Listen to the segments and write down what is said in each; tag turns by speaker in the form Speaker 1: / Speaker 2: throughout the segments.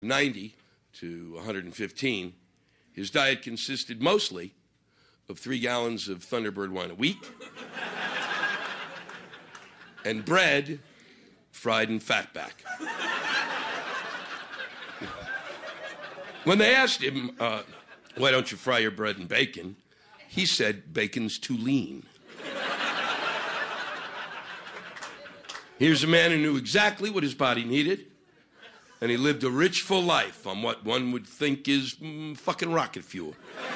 Speaker 1: 90 to 115, his diet consisted mostly of 3 gallons of Thunderbird wine a week and bread fried in fatback. When they asked him, why don't you fry your bread in bacon, he said, bacon's too lean. Here's a man who knew exactly what his body needed, and he lived a rich, full life on what one would think is fucking rocket fuel.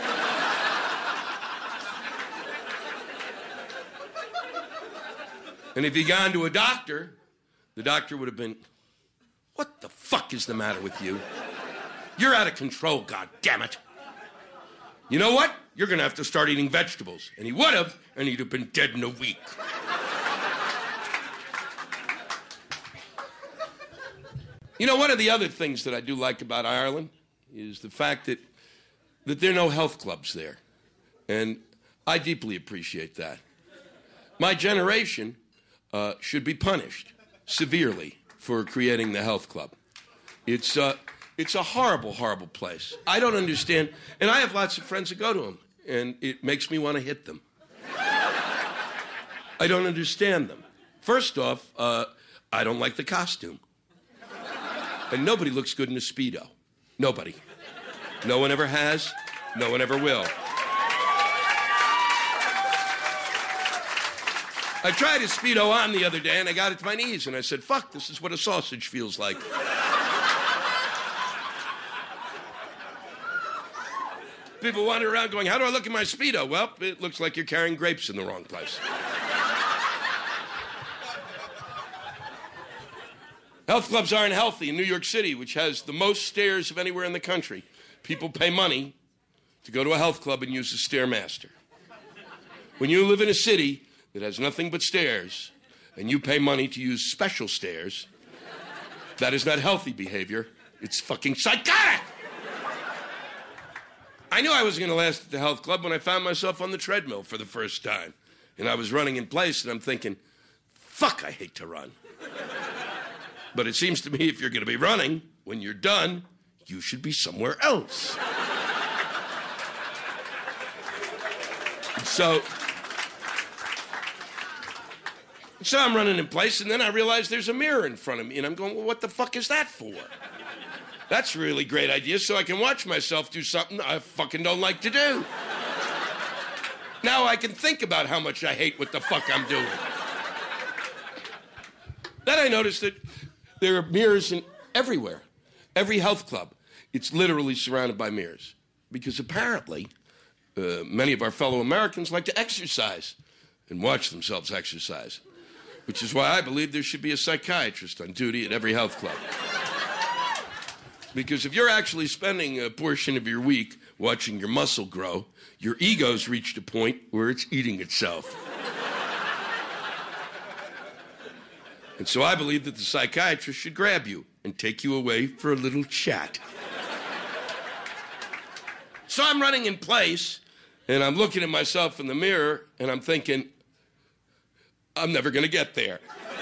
Speaker 1: And if he'd gone to a doctor, the doctor would have been, what the fuck is the matter with you? You're out of control, goddammit. You know what? You're going to have to start eating vegetables. And he would have, and he'd have been dead in a week. You know, one of the other things that I do like about Ireland is the fact that there are no health clubs there. And I deeply appreciate that. My generation should be punished severely for creating the health club. It's a horrible, horrible place. I don't understand. And I have lots of friends that go to them, and it makes me want to hit them. I don't understand them. First off, I don't like the costume. And nobody looks good in a Speedo. Nobody. No one ever has. No one ever will. I tried a Speedo on the other day, and I got it to my knees, and I said, fuck, this is what a sausage feels like. People wander around going, how do I look in my Speedo? Well, it looks like you're carrying grapes in the wrong place. Health clubs aren't healthy in New York City, which has the most stairs of anywhere in the country. People pay money to go to a health club and use a Stairmaster. When you live in a city that has nothing but stairs, and you pay money to use special stairs, that is not healthy behavior. It's fucking psychotic! I knew I wasn't going to last at the health club when I found myself on the treadmill for the first time. And I was running in place, and I'm thinking, fuck, I hate to run. But it seems to me if you're going to be running, when you're done, you should be somewhere else. So I'm running in place, and then I realize there's a mirror in front of me, and I'm going, well, what the fuck is that for? That's a really great idea, so I can watch myself do something I fucking don't like to do. Now I can think about how much I hate what the fuck I'm doing. Then I noticed that there are mirrors everywhere. Every health club, it's literally surrounded by mirrors. Because apparently, many of our fellow Americans like to exercise and watch themselves exercise. Which is why I believe there should be a psychiatrist on duty at every health club. Because if you're actually spending a portion of your week watching your muscle grow, your ego's reached a point where it's eating itself. And so I believe that the psychiatrist should grab you and take you away for a little chat. So I'm running in place, and I'm looking at myself in the mirror, and I'm thinking, I'm never going to get there.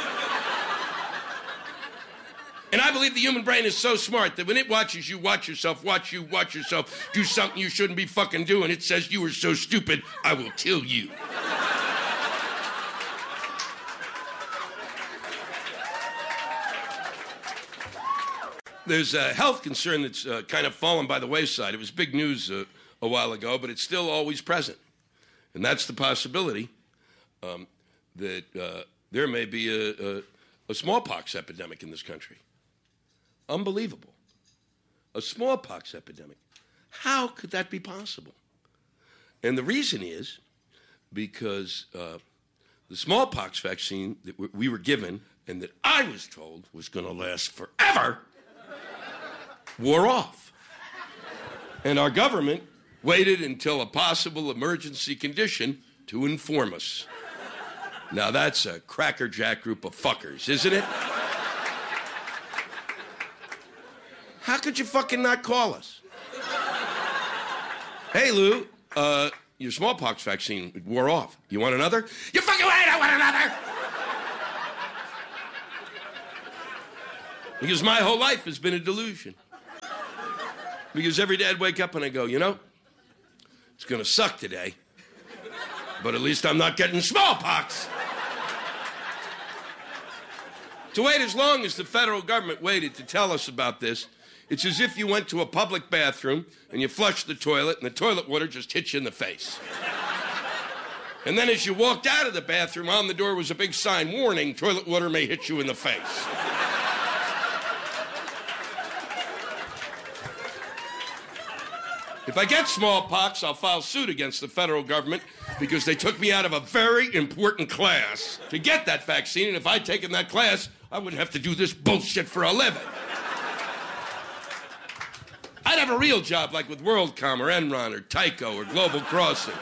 Speaker 1: And I believe the human brain is so smart that when it watches you watch yourself, do something you shouldn't be fucking doing, it says, you are so stupid, I will kill you. There's a health concern that's kind of fallen by the wayside. It was big news a while ago, but it's still always present. And that's the possibility that there may be a smallpox epidemic in this country. Unbelievable. A smallpox epidemic. How could that be possible? And the reason is because the smallpox vaccine that we were given and that I was told was going to last forever wore off. And our government waited until a possible emergency condition to inform us. Now that's a crackerjack group of fuckers, isn't it? How could you fucking not call us? Hey, Lou, your smallpox vaccine wore off. You want another? You fucking right, I want another! Because my whole life has been a delusion. Because every day I'd wake up and I'd go, you know, it's going to suck today, but at least I'm not getting smallpox. To wait as long as the federal government waited to tell us about this, it's as if you went to a public bathroom and you flushed the toilet and the toilet water just hit you in the face. And then as you walked out of the bathroom, on the door was a big sign, warning, toilet water may hit you in the face. If I get smallpox, I'll file suit against the federal government because they took me out of a very important class to get that vaccine, and if I'd taken that class, I wouldn't have to do this bullshit for a living. I'd have a real job like with WorldCom or Enron or Tyco or Global Crossing.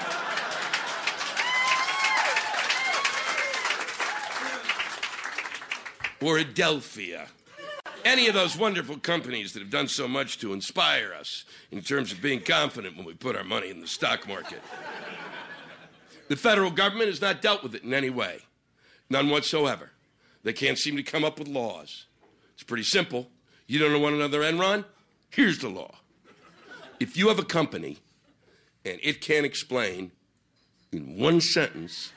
Speaker 1: Or Adelphia. Any of those wonderful companies that have done so much to inspire us in terms of being confident when we put our money in the stock market. The federal government has not dealt with it in any way. None whatsoever. They can't seem to come up with laws. It's pretty simple. You don't want another Enron? Here's the law. If you have a company and it can't explain in one sentence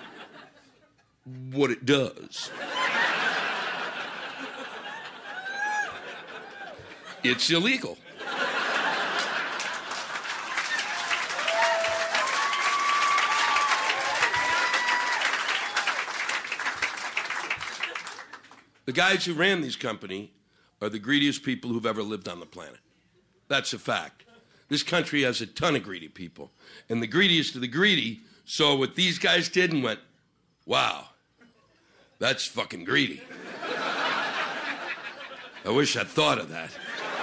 Speaker 1: what it does, it's illegal. The guys who ran these companies are the greediest people who've ever lived on the planet. That's a fact. This country has a ton of greedy people. And the greediest of the greedy saw what these guys did and went, wow, that's fucking greedy. I wish I'd thought of that.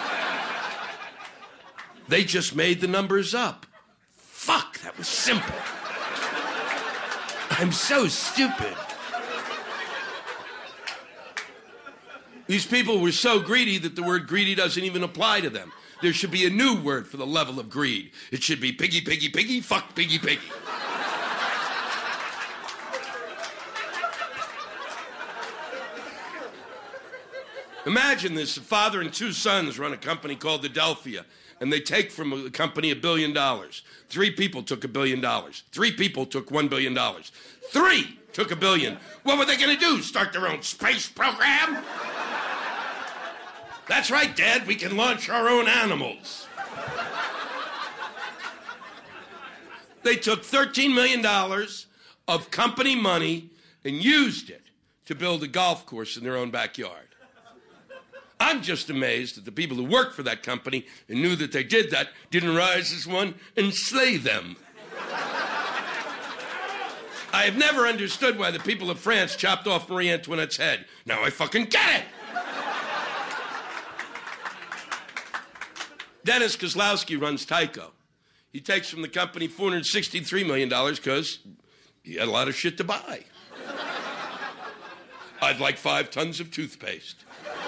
Speaker 1: They just made the numbers up. Fuck, that was simple. I'm so stupid. These people were so greedy that the word greedy doesn't even apply to them. There should be a new word for the level of greed. It should be piggy, piggy, piggy, fuck, piggy, piggy. Imagine this, a father and two sons run a company called Adelphia, and they take from the company $1 billion. 3 people took $1 billion. 3 people took $1 billion. 3 took $1 billion. What were they going to do, start their own space program? That's right, Dad, we can launch our own animals. They took $13 million of company money and used it to build a golf course in their own backyard. I'm just amazed that the people who worked for that company and knew that they did that didn't rise as one and slay them. I have never understood why the people of France chopped off Marie Antoinette's head. Now I fucking get it! Dennis Kozlowski runs Tyco. He takes from the company $463 million because he had a lot of shit to buy. I'd like 5 tons of toothpaste.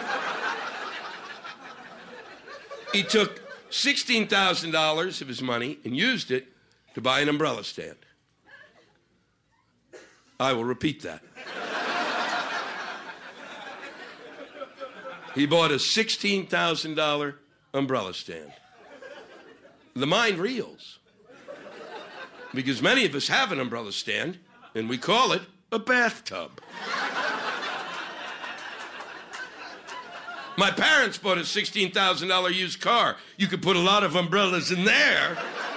Speaker 1: He took $16,000 of his money and used it to buy an umbrella stand. I will repeat that. He bought a $16,000 umbrella stand. The mind reels. Because many of us have an umbrella stand, and we call it a bathtub. My parents bought a $16,000 used car. You could put a lot of umbrellas in there.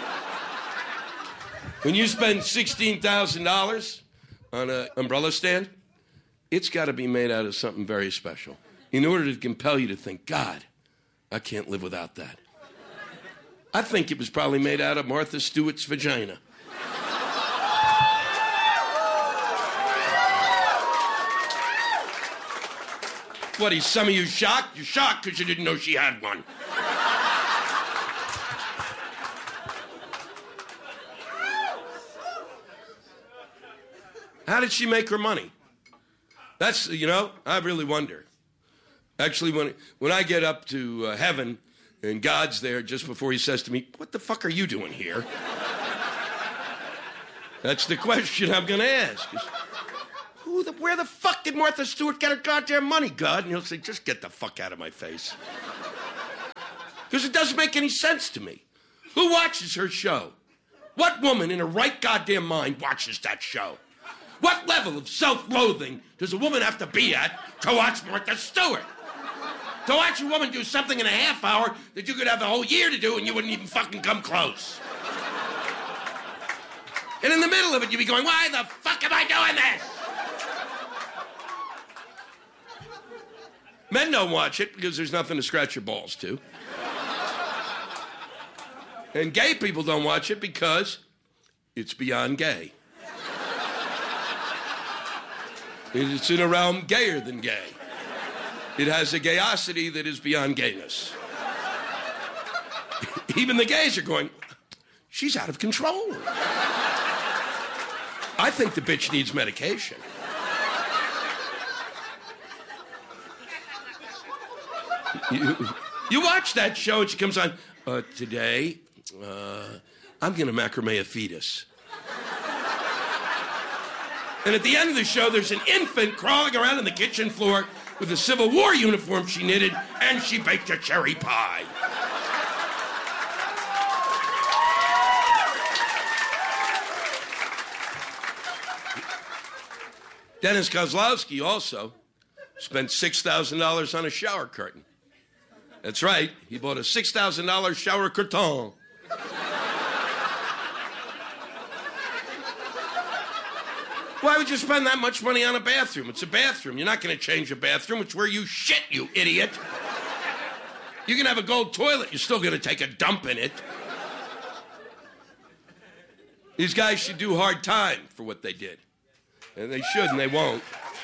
Speaker 1: When you spend $16,000 on an umbrella stand, it's got to be made out of something very special in order to compel you to think, God, I can't live without that. I think it was probably made out of Martha Stewart's vagina. What, is some of you shocked? You're shocked because you didn't know she had one. How did she make her money? That's, I really wonder. Actually, when I get up to heaven and God's there just before he says to me, what the fuck are you doing here? That's the question I'm going to ask. Where the fuck did Martha Stewart get her goddamn money, God? And he'll say, just get the fuck out of my face. Because it doesn't make any sense to me. Who watches her show? What woman in her right goddamn mind watches that show? What level of self-loathing does a woman have to be at to watch Martha Stewart? To watch a woman do something in a half hour that you could have a whole year to do and you wouldn't even fucking come close. And in the middle of it, you'd be going, why the fuck am I doing this? Men don't watch it because there's nothing to scratch your balls to. And gay people don't watch it because it's beyond gay. It's in a realm gayer than gay. It has a gayosity that is beyond gayness. Even the gays are going, she's out of control. I think the bitch needs medication. You watch that show and she comes on, today, I'm going to macrame a fetus. And at the end of the show, there's an infant crawling around on the kitchen floor with a Civil War uniform she knitted, and she baked a cherry pie. Dennis Kozlowski also spent $6,000 on a shower curtain. That's right, he bought a $6,000 shower curtain. Why would you spend that much money on a bathroom? It's a bathroom. You're not going to change a bathroom. It's where you shit, you idiot. You can have a gold toilet. You're still going to take a dump in it. These guys should do hard time for what they did. And they should, and they won't.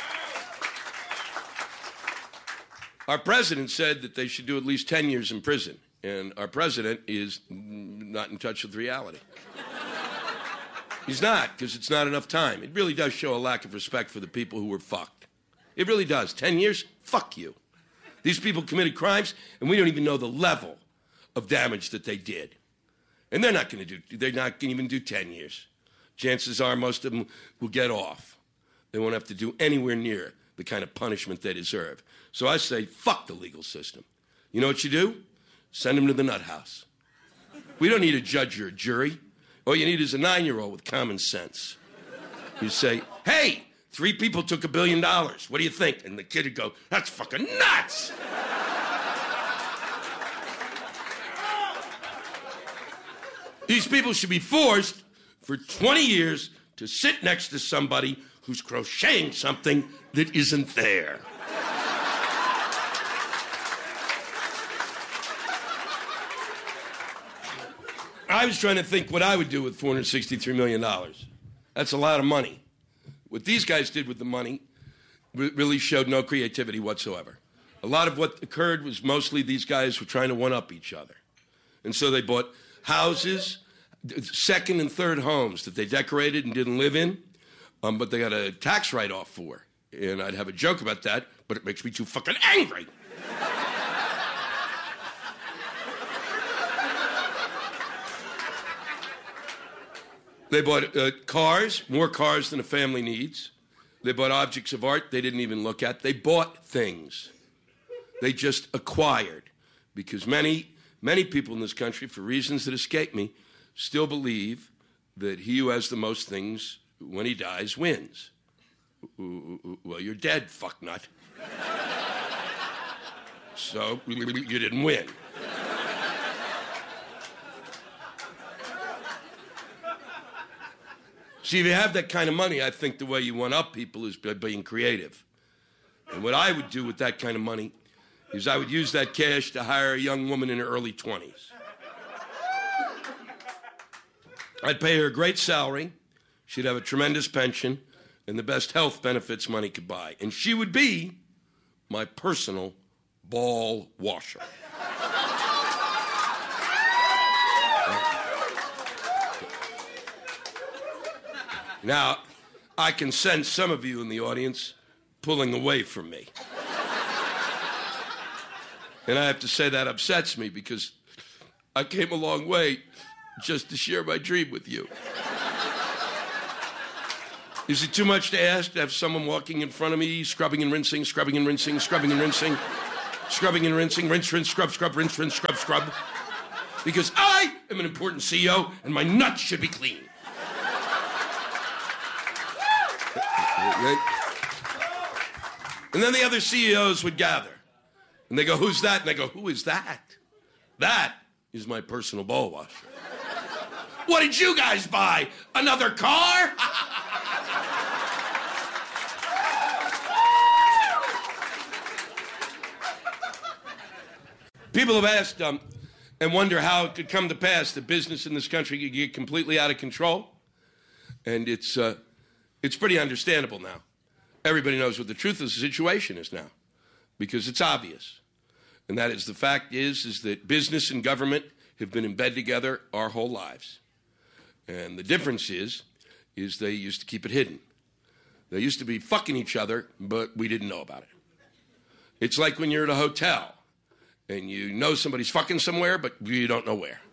Speaker 1: Our president said that they should do at least 10 years in prison. And our president is not in touch with reality. He's not, because it's not enough time. It really does show a lack of respect for the people who were fucked. It really does. 10 years? Fuck you. These people committed crimes, and we don't even know the level of damage that they did. And they're not going to even do 10 years. Chances are most of them will get off. They won't have to do anywhere near the kind of punishment they deserve. So I say, fuck the legal system. You know what you do? Send them to the nut house. We don't need a judge or a jury. All you need is a 9-year-old with common sense. You say, hey, 3 people took $1 billion. What do you think? And the kid would go, that's fucking nuts. These people should be forced for 20 years to sit next to somebody who's crocheting something that isn't there. I was trying to think what I would do with $463 million. That's a lot of money. What these guys did with the money really showed no creativity whatsoever. A lot of what occurred was mostly these guys were trying to one-up each other. And so they bought houses, second and third homes that they decorated and didn't live in, but they got a tax write-off for. And I'd have a joke about that, but it makes me too fucking angry. They bought cars, more cars than a family needs. They bought objects of art they didn't even look at. They bought things. They just acquired. Because many people in this country, for reasons that escape me, still believe that he who has the most things when he dies wins. Well, you're dead, fucknut. So you didn't win. See, if you have that kind of money, I think the way you one-up people is by being creative. And what I would do with that kind of money is I would use that cash to hire a young woman in her early 20s. I'd pay her a great salary. She'd have a tremendous pension and the best health benefits money could buy. And she would be my personal ball washer. Now, I can sense some of you in the audience pulling away from me. And I have to say that upsets me because I came a long way just to share my dream with you. Is it too much to ask to have someone walking in front of me, scrubbing and rinsing, scrubbing and rinsing, scrubbing and rinsing, Scrubbing and rinsing, rinse, rinse, scrub, scrub, rinse, rinse, scrub, scrub. Because I am an important CEO and my nuts should be clean. And then the other CEOs would gather. And they go, who's that? And they go, who is that? That is my personal ball washer. What did you guys buy? Another car? People have asked and wonder how it could come to pass that business in this country could get completely out of control. And it's pretty understandable now. Everybody knows what the truth of the situation is now, because it's obvious. And that is, the fact is that business and government have been in bed together our whole lives. And the difference is they used to keep it hidden. They used to be fucking each other, but we didn't know about it. It's like when you're at a hotel and you know somebody's fucking somewhere, but you don't know where.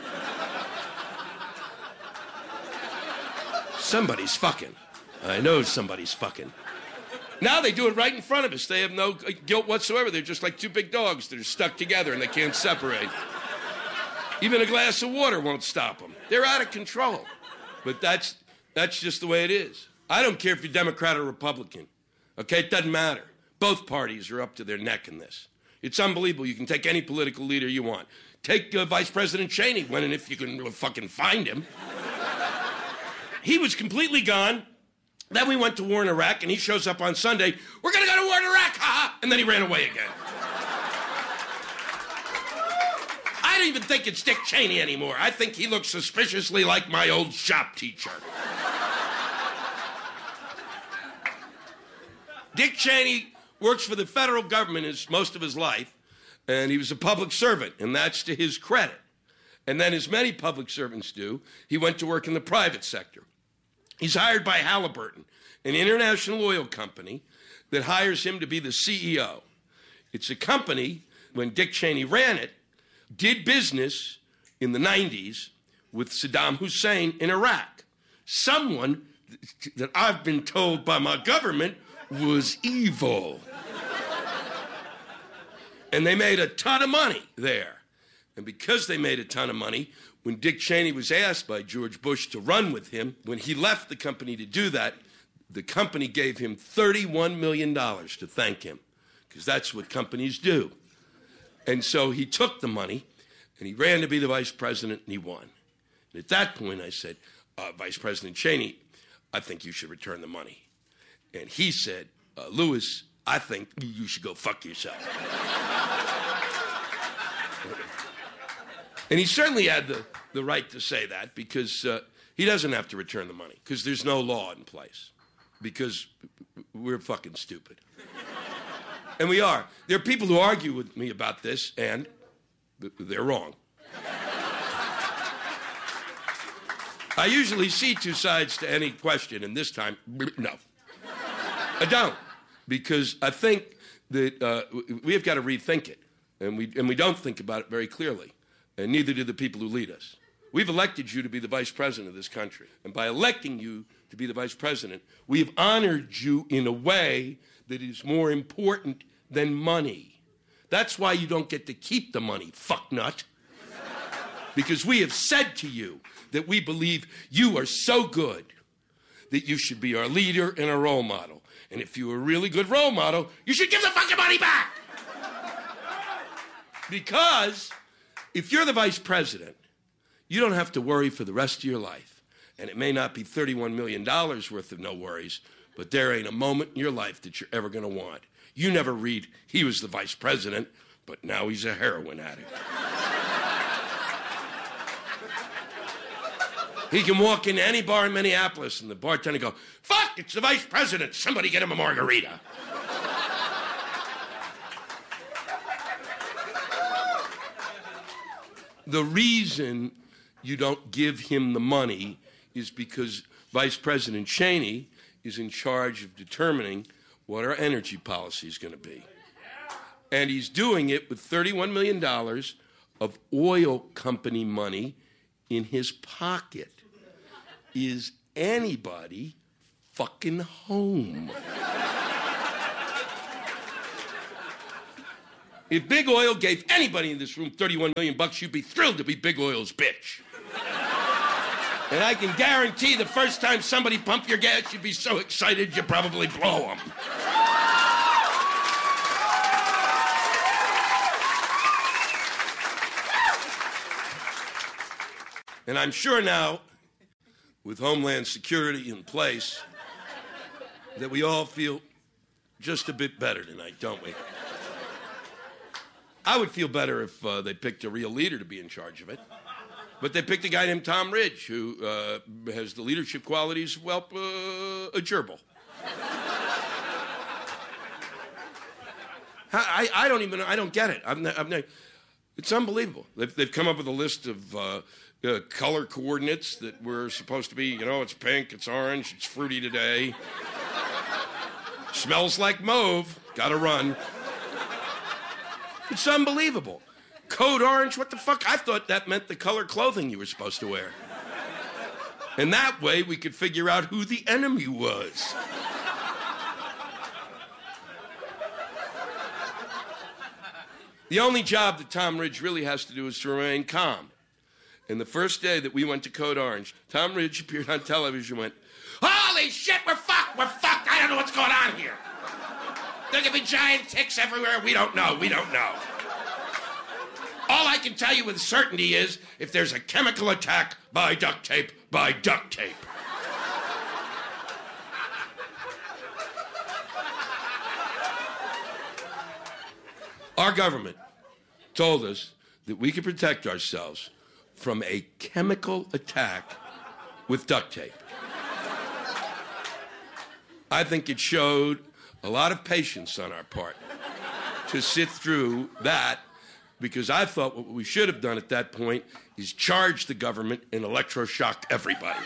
Speaker 1: Somebody's fucking. I know somebody's fucking. Now they do it right in front of us. They have no guilt whatsoever. They're just like two big dogs that are stuck together and they can't separate. Even a glass of water won't stop them. They're out of control. But that's just the way it is. I don't care if you're Democrat or Republican. Okay, it doesn't matter. Both parties are up to their neck in this. It's unbelievable. You can take any political leader you want. Take Vice President Cheney, when and if you can fucking find him. He was completely gone. Then we went to war in Iraq, and he shows up on Sunday. We're going to go to war in Iraq, ha-ha! And then he ran away again. I don't even think it's Dick Cheney anymore. I think he looks suspiciously like my old shop teacher. Dick Cheney works for the federal government most of his life, and he was a public servant, and that's to his credit. And then, as many public servants do, he went to work in the private sector. He's hired by Halliburton, an international oil company that hires him to be the CEO. It's a company, when Dick Cheney ran it, did business in the 90s with Saddam Hussein in Iraq. Someone that I've been told by my government was evil. And they made a ton of money there. And because they made a ton of money, when Dick Cheney was asked by George Bush to run with him, when he left the company to do that, the company gave him $31 million to thank him, because that's what companies do. And so he took the money, and he ran to be the vice president, and he won. And at that point, I said, Vice President Cheney, I think you should return the money. And he said, Lewis, I think you should go fuck yourself. And he certainly had the right to say that, because he doesn't have to return the money, because there's no law in place, because we're fucking stupid. And we are. There are people who argue with me about this, and they're wrong. I usually see two sides to any question, and this time, no. I don't, because I think that we have got to rethink it, and we don't think about it very clearly. And neither do the people who lead us. We've elected you to be the vice president of this country. And by electing you to be the vice president, we have honored you in a way that is more important than money. That's why you don't get to keep the money, fucknut. Because we have said to you that we believe you are so good that you should be our leader and our role model. And if you're a really good role model, you should give the fucking money back. Because if you're the vice president, you don't have to worry for the rest of your life. And it may not be $31 million worth of no worries, but there ain't a moment in your life that you're ever going to want. You never read, he was the vice president, but now he's a heroin addict. He can walk into any bar in Minneapolis and the bartender go, fuck, it's the vice president. Somebody get him a margarita. The reason you don't give him the money is because Vice President Cheney is in charge of determining what our energy policy is going to be. And he's doing it with $31 million of oil company money in his pocket. Is anybody fucking home? If Big Oil gave anybody in this room $31 million, you'd be thrilled to be Big Oil's bitch. And I can guarantee the first time somebody pumped your gas, you'd be so excited you'd probably blow them. And I'm sure now, with Homeland Security in place, that we all feel just a bit better tonight, don't we? I would feel better if they picked a real leader to be in charge of it. But they picked a guy named Tom Ridge, who has the leadership qualities of, well, a gerbil. I don't get it. It's unbelievable. They've come up with a list of color coordinates that were supposed to be, it's pink, it's orange, it's fruity today. Smells like mauve. Gotta run. It's unbelievable. Code orange, what the fuck? I thought that meant the color clothing you were supposed to wear. And that way we could figure out who the enemy was. The only job that Tom Ridge really has to do is to remain calm. And the first day that we went to Code Orange, Tom Ridge appeared on television and went, "Holy shit, we're fucked! I don't know what's going on here. There could be giant ticks everywhere. We don't know. All I can tell you with certainty is if there's a chemical attack, buy duct tape, buy duct tape." Our government told us that we could protect ourselves from a chemical attack with duct tape. I think it showed a lot of patience on our part to sit through that, because I thought what we should have done at that point is charge the government and electroshock everybody.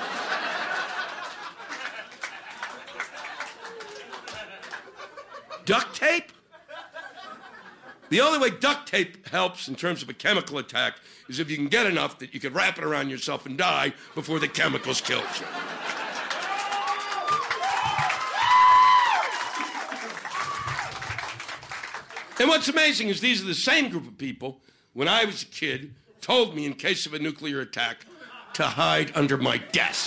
Speaker 1: Duct tape? The only way duct tape helps in terms of a chemical attack is if you can get enough that you can wrap it around yourself and die before the chemicals kill you. And what's amazing is these are the same group of people, when I was a kid, told me in case of a nuclear attack to hide under my desk.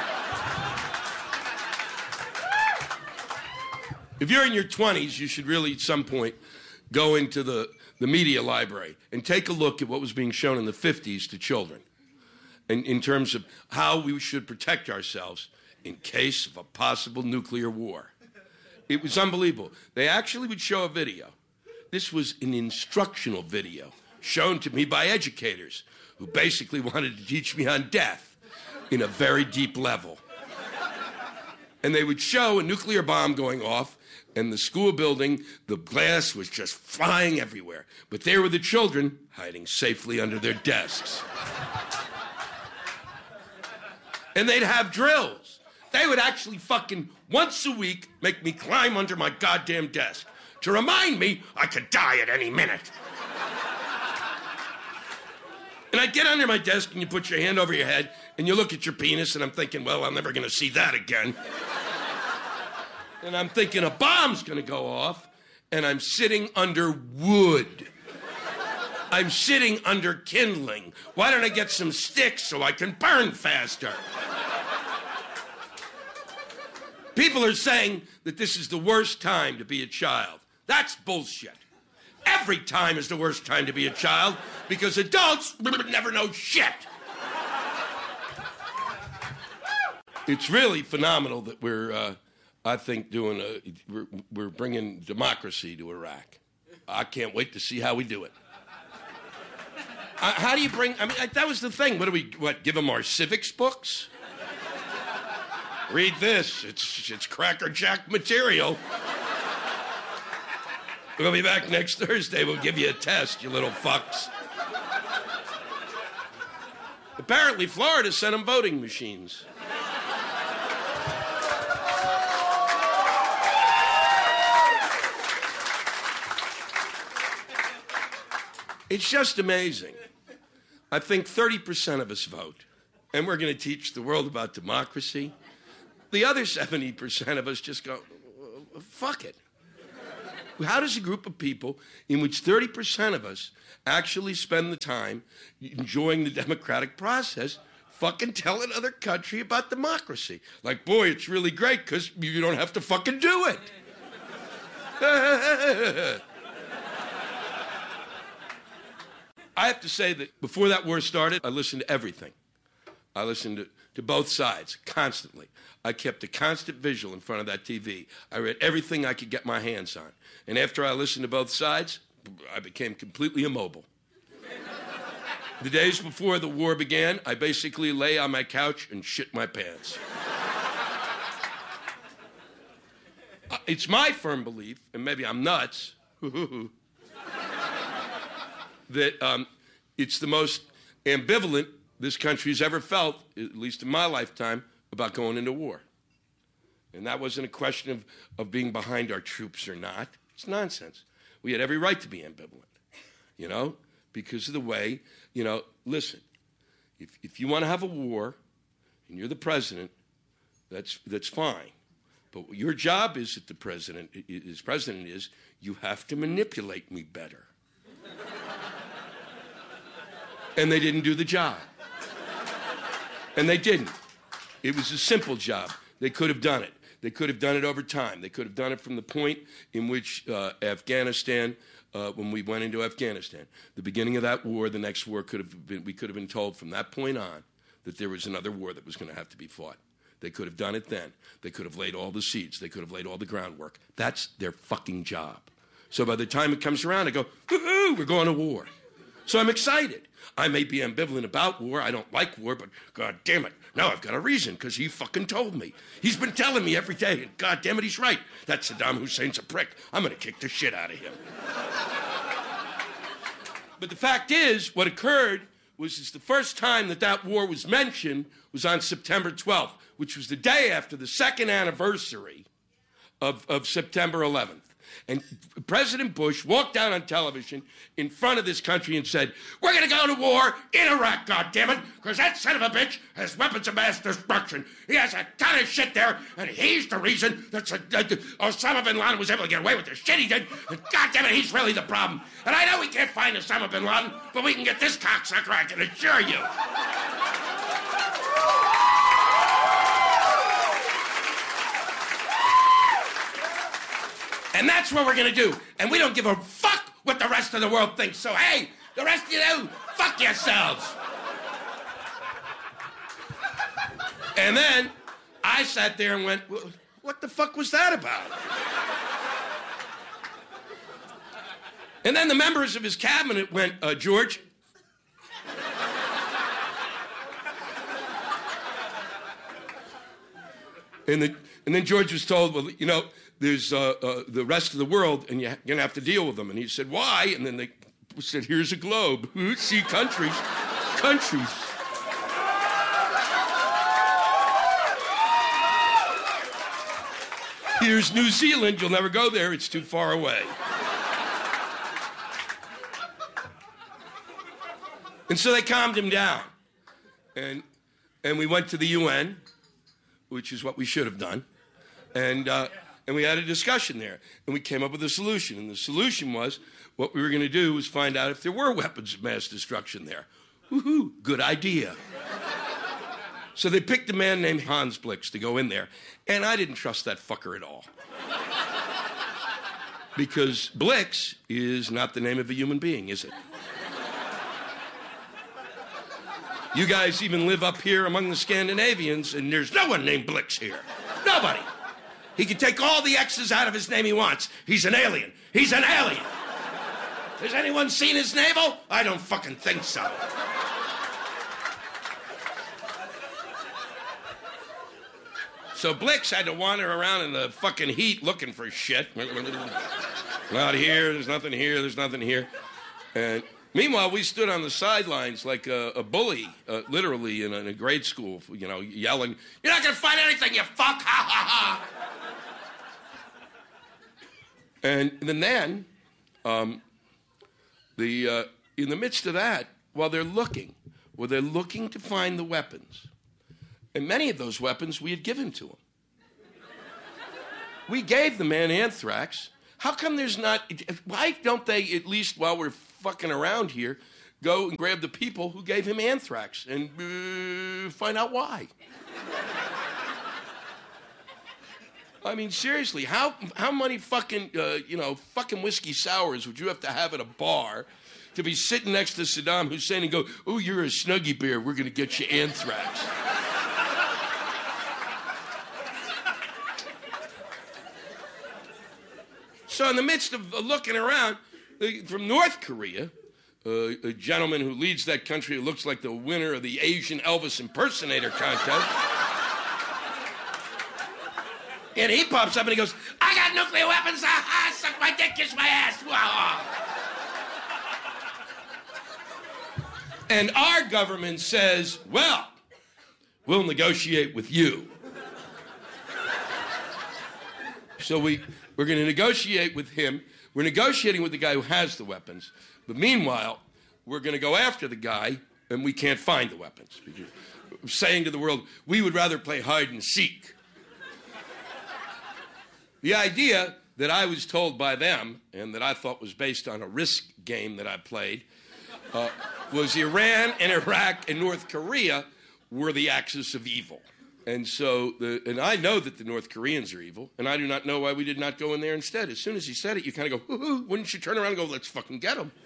Speaker 1: If you're in your 20s, you should really at some point go into the media library and take a look at what was being shown in the 50s to children in terms of how we should protect ourselves in case of a possible nuclear war. It was unbelievable. They actually would show a video. This was an instructional video shown to me by educators who basically wanted to teach me on death in a very deep level. And they would show a nuclear bomb going off, and the school building, the glass was just flying everywhere. But there were the children hiding safely under their desks. And they'd have drills. They would actually fucking once a week make me climb under my goddamn desk to remind me I could die at any minute. And I'd get under my desk and you put your hand over your head and you look at your penis, and I'm thinking, well, I'm never going to see that again. And I'm thinking a bomb's going to go off, and I'm sitting under wood. I'm sitting under kindling. Why don't I get some sticks so I can burn faster? People are saying that this is the worst time to be a child. That's bullshit. Every time is the worst time to be a child because adults never know shit. It's really phenomenal that we're, I think, we're bringing democracy to Iraq. I can't wait to see how we do it. How do you bring, that was the thing. What, give them our civics books? Read this. It's Cracker Jack material. We'll be back next Thursday. We'll give you a test, you little fucks. Apparently, Florida sent them voting machines. It's just amazing. I think 30% of us vote, and we're going to teach the world about democracy. The other 70% of us just go, fuck it. How does a group of people in which 30% of us actually spend the time enjoying the democratic process fucking tell another country about democracy? Like, boy, it's really great because you don't have to fucking do it. I have to say that before that war started, I listened to everything. I listened to both sides constantly. I kept a constant visual in front of that TV. I read everything I could get my hands on. And after I listened to both sides, I became completely immobile. The days before the war began, I basically lay on my couch and shit my pants. It's my firm belief, and maybe I'm nuts, that it's the most ambivalent this country's ever felt, at least in my lifetime, about going into war. And that wasn't a question of being behind our troops or not. It's nonsense. We had every right to be ambivalent, you know, because of the way, you know, listen, if you want to have a war and you're the president, that's fine. But what your job is that the president is, you have to manipulate me better. And they didn't do the job. And they didn't. It was a simple job. They could have done it. They could have done it over time. They could have done it from the point in which Afghanistan, when we went into Afghanistan, the beginning of that war, the next war we could have been told from that point on that there was another war that was going to have to be fought. They could have done it then. They could have laid all the seeds. They could have laid all the groundwork. That's their fucking job. So by the time it comes around, I go, woo-hoo, we're going to war. So I'm excited. I may be ambivalent about war. I don't like war, but God damn it, now I've got a reason, because he fucking told me. He's been telling me every day, and God damn it, he's right. That Saddam Hussein's a prick. I'm going to kick the shit out of him. But the fact is, what occurred was the first time that war was mentioned was on September 12th, which was the day after the second anniversary of September 11th. And President Bush walked out on television in front of this country and said, we're going to go to war in Iraq, goddammit, because that son of a bitch has weapons of mass destruction. He has a ton of shit there, and he's the reason that Osama bin Laden was able to get away with the shit he did. And goddammit, he's really the problem. And I know we can't find Osama bin Laden, but we can get this cocksucker, I can assure you. And that's what we're going to do. And we don't give a fuck what the rest of the world thinks. So, hey, the rest of you, fuck yourselves. And then I sat there and went, what the fuck was that about? And then the members of his cabinet went, George. And then George was told, well, you know, there's the rest of the world, and you're going to have to deal with them. And he said, why? And then they said, here's a globe. See, countries. Here's New Zealand. You'll never go there. It's too far away. And so they calmed him down. And we went to the UN, which is what we should have done. And we had a discussion there, and we came up with a solution. And the solution was, what we were going to do was find out if there were weapons of mass destruction there. Woohoo, good idea. So they picked a man named Hans Blix to go in there, and I didn't trust that fucker at all. Because Blix is not the name of a human being, is it? You guys even live up here among the Scandinavians, and there's no one named Blix here. Nobody. He can take all the X's out of his name he wants. He's an alien. He's an alien. Has anyone seen his navel? I don't fucking think so. So Blix had to wander around in the fucking heat looking for shit. Not here, there's nothing here, there's nothing here. And meanwhile, we stood on the sidelines like a bully, literally in a grade school, you know, yelling, "You're not going to find anything, you fuck, ha, ha, ha." And then, in the midst of that, while they're looking to find the weapons, and many of those weapons we had given to them. We gave the man anthrax, How come there's not, why don't they, at least while we're fucking around here, go and grab the people who gave him anthrax and find out why? I mean, seriously, how many fucking, fucking whiskey sours would you have to have at a bar to be sitting next to Saddam Hussein and go, oh, you're a Snuggie Bear, we're going to get you anthrax? So in the midst of looking around, from North Korea, a gentleman who leads that country who looks like the winner of the Asian Elvis impersonator contest, and he pops up and he goes, I got nuclear weapons, suck my dick, kiss my ass. And our government says, well, we'll negotiate with you. So we're going to negotiate with him. We're negotiating with the guy who has the weapons. But meanwhile, we're going to go after the guy, and we can't find the weapons. We're saying to the world, we would rather play hide and seek. The idea that I was told by them, and that I thought was based on a risk game that I played, was Iran and Iraq and North Korea were the axis of evil. And so, and I know that the North Koreans are evil, and I do not know why we did not go in there instead. As soon as he said it, you kind of go, hoo-hoo, wouldn't you turn around and go, let's fucking get them?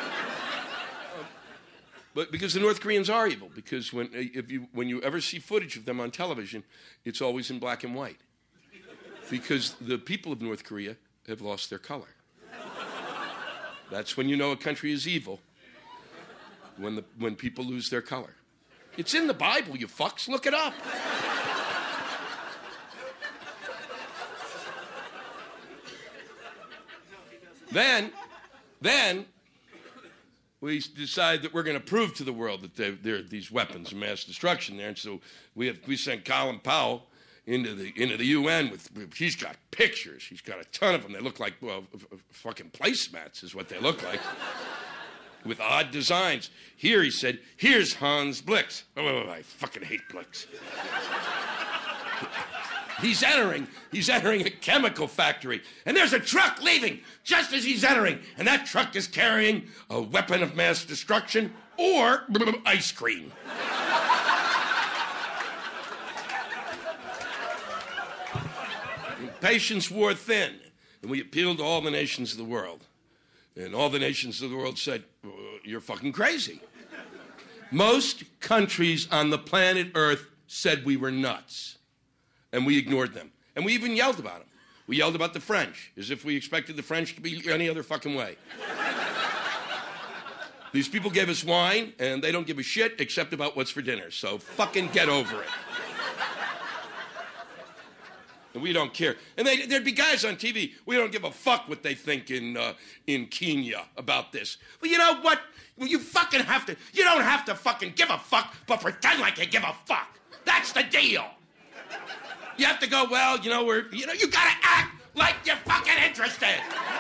Speaker 1: But because the North Koreans are evil, because when you ever see footage of them on television, it's always in black and white. Because the people of North Korea have lost their color. That's when you know a country is evil, when people lose their color. It's in the Bible, you fucks. Look it up. Then we decide that we're going to prove to the world that there are these weapons of mass destruction there, and so we sent Colin Powell into the UN he's got pictures. He's got a ton of them. They look like fucking placemats is what they look like, with odd designs. Here he said, "Here's Hans Blix." Oh, I fucking hate Blix. He's entering a chemical factory, and there's a truck leaving just as he's entering, and that truck is carrying a weapon of mass destruction or ice cream. Patience wore thin, and we appealed to all the nations of the world. And all the nations of the world said, you're fucking crazy. Most countries on the planet Earth said we were nuts. And we ignored them. And we even yelled about them. We yelled about the French, as if we expected the French to be any other fucking way. These people gave us wine, and they don't give a shit except about what's for dinner. So fucking get over it. And we don't care. And there'd be guys on TV, we don't give a fuck what they think in Kenya about this. Well, you know what? Well, you don't have to fucking give a fuck, but pretend like you give a fuck. That's the deal. You have to go, well, you gotta act like you're fucking interested.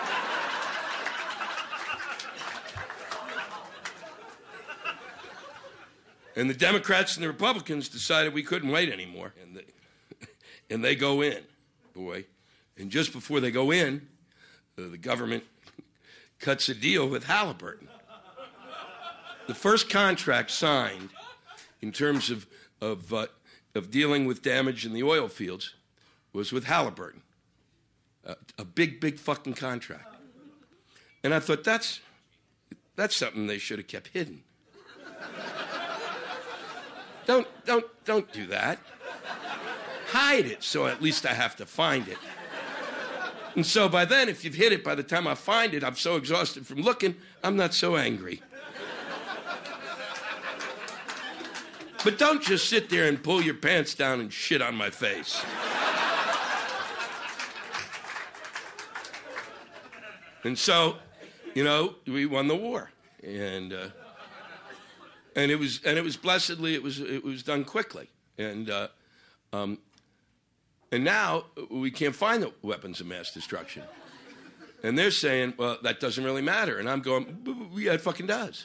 Speaker 1: And the Democrats and the Republicans decided we couldn't wait anymore. And they go in, boy. And just before they go in, the government cuts a deal with Halliburton. The first contract signed in terms of dealing with damage in the oil fields was with Halliburton. A big, big fucking contract. And I thought, that's something they should have kept hidden. Don't do that. Hide it, so at least I have to find it. And so by then, if you've hid it, by the time I find it, I'm so exhausted from looking, I'm not so angry. But don't just sit there and pull your pants down and shit on my face. And so, we won the war, and it was blessedly it was done quickly, and now we can't find the weapons of mass destruction, and they're saying, well, that doesn't really matter, and I'm going, yeah, it fucking does,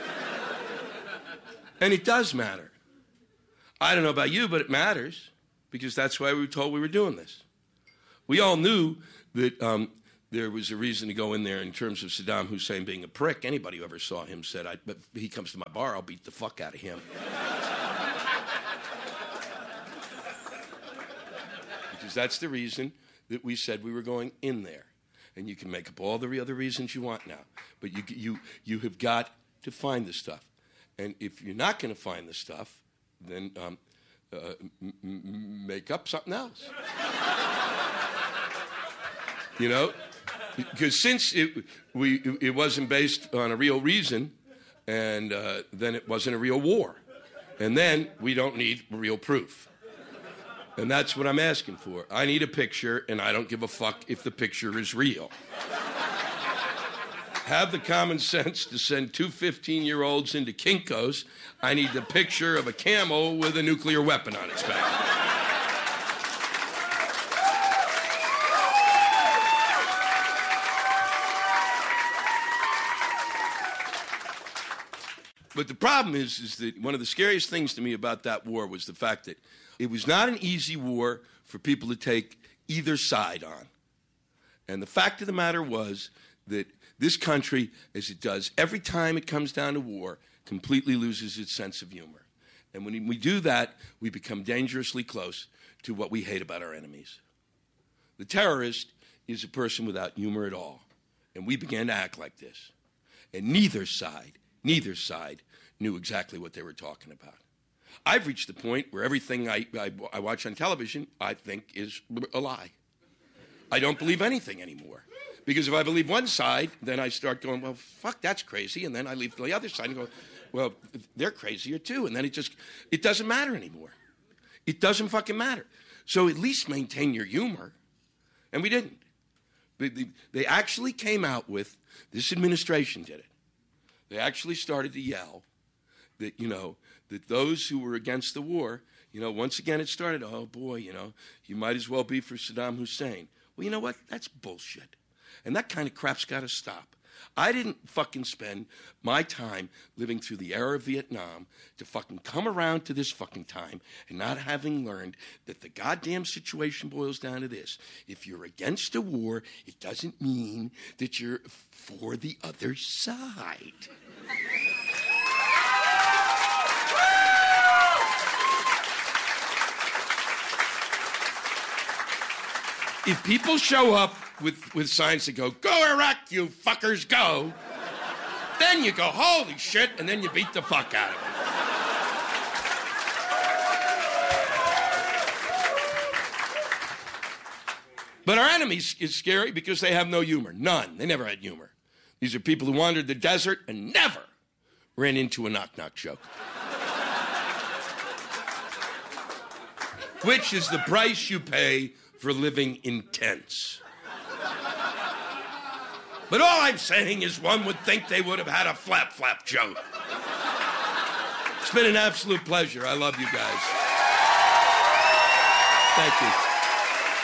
Speaker 1: and it does matter. I don't know about you, but it matters, because that's why we were told we were doing this. We all knew that there was a reason to go in there in terms of Saddam Hussein being a prick. Anybody who ever saw him said, but if he comes to my bar, I'll beat the fuck out of him. Because that's the reason that we said we were going in there. And you can make up all the other reasons you want now. But you have got to find the stuff. And if you're not going to find the stuff, then make up something else. You know? Because since it wasn't based on a real reason, and then it wasn't a real war. And then we don't need real proof. And that's what I'm asking for. I need a picture, and I don't give a fuck if the picture is real. Have the common sense to send two 15-year-olds into Kinko's. I need the picture of a camel with a nuclear weapon on its back. But the problem is that one of the scariest things to me about that war was the fact that it was not an easy war for people to take either side on. And the fact of the matter was that this country, as it does every time it comes down to war, completely loses its sense of humor. And when we do that, we become dangerously close to what we hate about our enemies. The terrorist is a person without humor at all. And we began to act like this. And neither side knew exactly what they were talking about. I've reached the point where everything I watch on television, I think is a lie. I don't believe anything anymore. Because if I believe one side, then I start going, well, fuck, that's crazy. And then I leave the other side and go, well, they're crazier too. And then it doesn't matter anymore. It doesn't fucking matter. So at least maintain your humor. And we didn't. They actually came out with, this administration did it. They actually started to yell that, that those who were against the war, once again it started, oh boy, you might as well be for Saddam Hussein. Well, you know what? That's bullshit. And that kind of crap's got to stop. I didn't fucking spend my time living through the era of Vietnam to fucking come around to this fucking time and not having learned that the goddamn situation boils down to this. If you're against a war, it doesn't mean that you're for the other side. If people show up with signs that go, "Go Iraq, you fuckers, go," then you go, holy shit, and then you beat the fuck out of them. But our enemies is scary because they have no humor. None. They never had humor. These are people who wandered the desert and never ran into a knock-knock joke. Which is the price you pay for living intense. But all I'm saying is one would think they would have had a flap joke. It's been an absolute pleasure. I love you guys. Thank you.